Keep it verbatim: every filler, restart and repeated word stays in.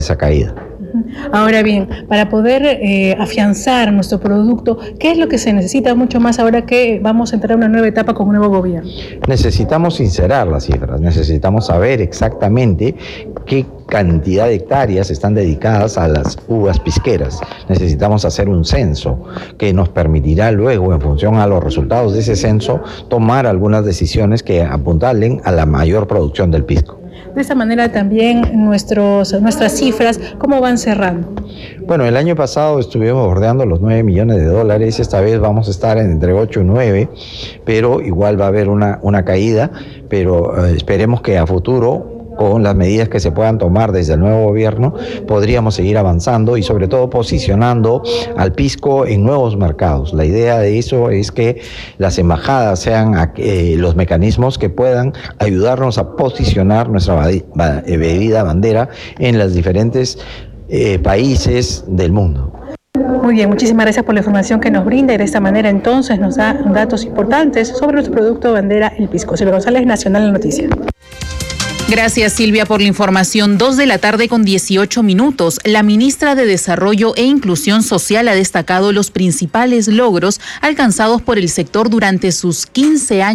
esa caída. Ahora bien, para poder eh, afianzar nuestro producto, ¿qué es lo que se necesita mucho más ahora que vamos a entrar a una nueva etapa con un nuevo gobierno? Necesitamos sincerar las cifras, necesitamos saber exactamente qué cantidad de hectáreas están dedicadas a las uvas pisqueras. Necesitamos hacer un censo que nos permitirá luego, en función a los resultados de ese censo, tomar algunas decisiones que apuntalen a la mayor producción del pisco. De esta manera también nuestros, nuestras cifras, ¿cómo van cerrando? Bueno, el año pasado estuvimos bordeando los nueve millones de dólares, esta vez vamos a estar entre ocho y nueve, pero igual va a haber una, una caída, pero eh, esperemos que a futuro, con las medidas que se puedan tomar desde el nuevo gobierno, podríamos seguir avanzando y sobre todo posicionando al pisco en nuevos mercados. La idea de eso es que las embajadas sean eh, los mecanismos que puedan ayudarnos a posicionar nuestra bebida bandera en los diferentes eh, países del mundo. Muy bien, muchísimas gracias por la información que nos brinda y de esta manera entonces nos da datos importantes sobre nuestro producto bandera, el pisco. Silvia González, Nacional La Noticia. Gracias, Silvia, por la información. Dos de la tarde con dieciocho minutos. La ministra de Desarrollo e Inclusión Social ha destacado los principales logros alcanzados por el sector durante sus quince años.